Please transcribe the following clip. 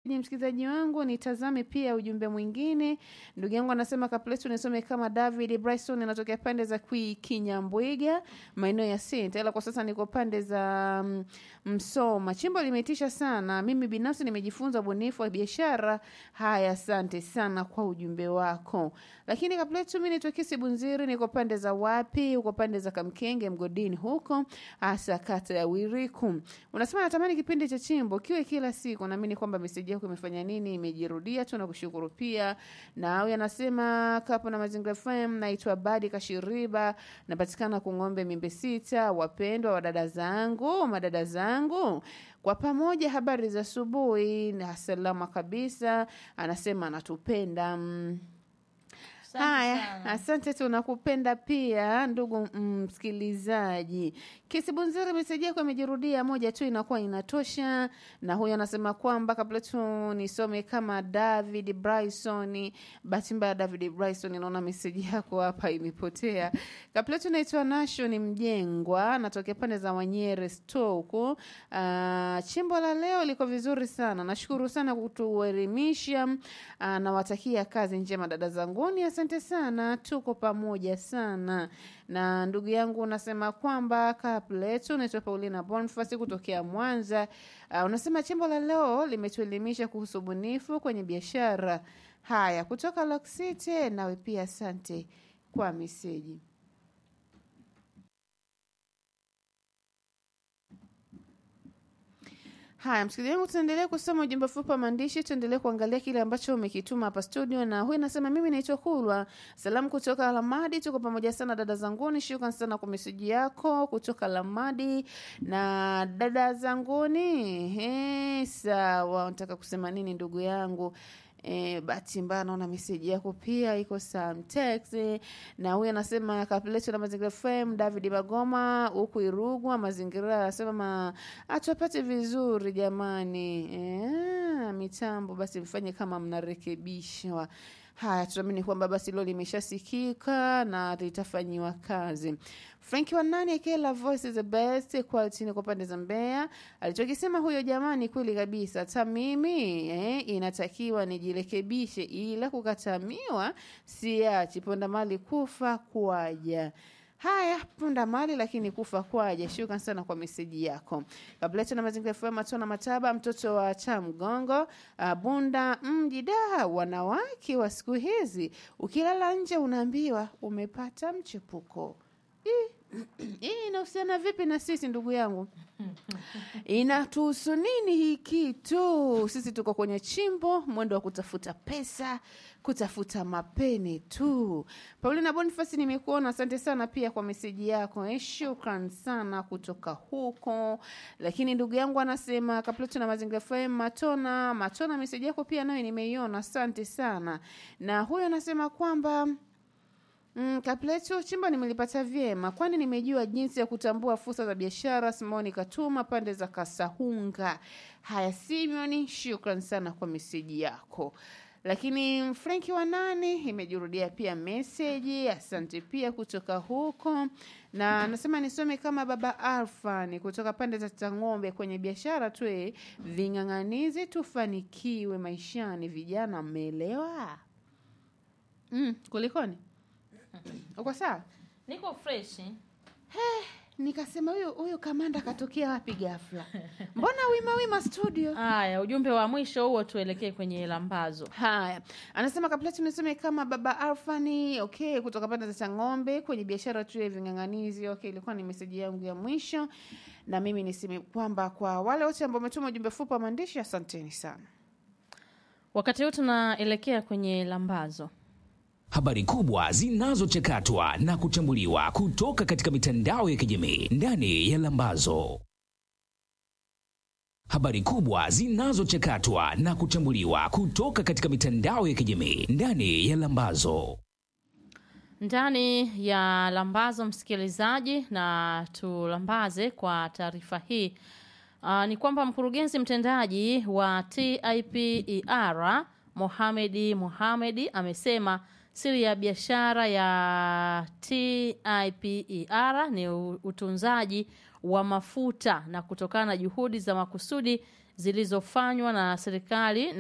msikilizaji wangu, nitazame pia ujumbe mwingine. Ndugu yangu anasema kapletu nisome kama David Bryson, anatokea pande za Kinyambwiga, maeneo ya Saint. Ila kwa sasa niko pande za Msoma. Chimbo limeitisha sana. Mimi binafsi nimejifunza ubunifu wa biashara. Haya, asante sana kwa ujumbe wako. Lakini kapletu mimi nitoki Sibunziri, niko pande za wapi? Uko pande za Kamkenge Mgodini huko, hasa kata ya Wiriku. Unasema natamani kipindi cha Chimbo kiwe kila siku. Naamini kwamba message yako imefanya nini, imejirudia. Tunakushukuru pia. Na huyu anasema kapo na Mazingira FM, naitwa Badi Kashiriba, napatikana Kung'ombe Mimbe Sita. Wapendwa wa dada zangu, madada zangu, kwa pamoja habari za asubuhi na salama kabisa. Anasema anatupenda. Haya, asante, tunakupenda pia ndugu msikilizaji. Kisibunziri message yako imejirudia, moja tu inakuwa inatosha. Na huyo anasema kwamba kabla tu nisome kama David Bryson. Bahati mbaya David Bryson, naona message yako hapa imepotea. Kabla tu naitwa Nation Mjengwa, natokea pande za Wanyere Stoke. Chimbo la leo liko vizuri sana. Nashukuru sana kutuelimisha. Nawatakia kazi njema dada zanguni. Asante sana, tuko pamoja sana. Na ndugu yangu unasema kwamba kapletu naitwa Paulina Boniface kutokea Mwanza. Unasema chimbo la leo limetuelimisha kuhusu ubunifu kwenye biashara. Haya, kutoka Lock City, nawe pia asante kwa meseji. Haya, msikilizaji wangu, tuendelee kusoma ujumbe fupi wa maandishi, tuendelee kuangalia kile ambacho umekituma hapa studio. Na huyu anasema mimi naitwa Kulwa. Salamu kutoka Alamadi, tuko pamoja sana dada zanguni. Shukrani sana kwa message yako kutoka Alamadi. Na dada zanguni, sawa, unataka kusema nini ndugu yangu? Bahati mbaya naona message yako pia iko some text. Na huyu anasema kapleto na Mazingira FM, David Bagoma huku Irugwa Mazingira, anasema atupate vizuri jamani. Mitambo basi mfanye kama mnarekebishwa. Haya, tunaamini kwamba basi leo limeshasikika na litafanyiwa kazi. Frankie Wanani akela voice is the best quality ni kwa pande za Mbeya. Alichokisema huyo jamani kweli kabisa. Hata mimi inatakiwa nijirekebishe, ila kukatamiwa siachi. Ponda mali kufa kwaja. Haya, punda mali lakini kufa kwaje. Shukrani sana kwa meseji yako. Kabla tuna Mazingira FM, Matona Mataba, mtoto wa Chamgongo, Bunda Mjida. Wanawake wa siku hizi ukilala nje unaambiwa umepata mchepuko. Hii inahusiana vipi na sisi ndugu yangu? Inatuhusu nini hii kitu? Sisi tuko kwenye chimbo, mwendo wa kutafuta pesa, kutafuta mapene tu. Paulina Boniface nimekuona, asante sana pia kwa meseji yako. Shukran sana kutoka huko. Lakini ndugu yangu anasema kapleto na Mazingira FM, Matona meseji yako pia nayo nimeiona, asante sana. Na huyo anasema kwamba kapleto chimba nimelipata vyema, kwani nimejua jinsi ya kutambua fursa za biashara. Simoni Katuma pande za Kasahunga. Haya Simeoni, shukran sana kwa meseji yako. Lakini Frankie Wanani imejirudia pia message, asante pia kutoka huko. Na nasema nisome kama Baba Alfa ni kutoka pande za Tang'ombe, kwenye biashara tu ving'ang'anizi tufanikiwe maishani. Vijana mmeelewa? Kulikoni? Uko sawa? Niko fresh. Nikasema huyo kamanda katokea wapi ghafla? Mbona wima studio? Haya, ujumbe wa mwisho huo tuelekee kwenye lambazo. Haya. Anasema kabla tunisome kama Baba Alfani, okay, kutoka pande za Ng'ombe, kwenye biashara tu ya ving'ang'anizi. Okay, ilikuwa ni message yangu ya mwisho. Na mimi niseme kwamba kwa wale wote ambao umetuma ujumbe fupi wa maandishi, asanteni sana. Wakati huu tunaelekea kwenye lambazo. Habari kubwa zinazochakatwa na kuchambuliwa kutoka katika mitandao ya kijamii ndani ya Lambazo. Habari kubwa zinazochakatwa na kuchambuliwa kutoka katika mitandao ya kijamii ndani ya Lambazo. Ndani ya Lambazo msikilizaji, na tulambaze kwa taarifa hii. Ni kwamba mkurugenzi mtendaji wa TIPER Mohamed amesema siri ya biashara ya TIPER ni utunzaji wa mafuta, na kutokana na juhudi za makusudi zilizofanywa na serikali